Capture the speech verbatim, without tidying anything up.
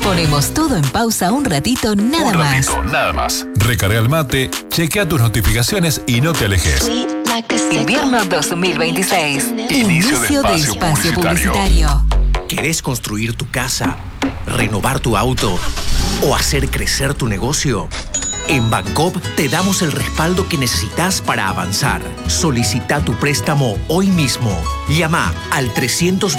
Ponemos todo en pausa un ratito, nada un más. ratito, nada más. Recarga el mate, chequea tus notificaciones y no te alejes. Invierno dos mil veintiséis. Inicio Inicio de de espacio espacio publicitario. publicitario. ¿Querés construir tu casa, renovar tu auto o hacer crecer tu negocio? En Bancoop te damos el respaldo que necesitas para avanzar. Solicita tu préstamo hoy mismo. Llama al trescientos